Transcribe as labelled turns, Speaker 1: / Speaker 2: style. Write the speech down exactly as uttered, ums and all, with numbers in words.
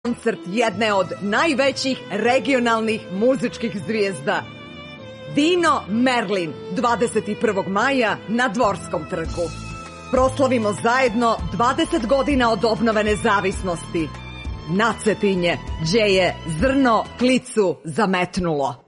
Speaker 1: koncert jedne od najvećih regionalnih muzičkih zvijezda. Dino Merlin, dvadeset prvog maja na Dvorskom trgu. Proslavimo zajedno dvadeset godina od obnove nezavisnosti. Na Cetinje, gdje je zrno klicu zametnulo.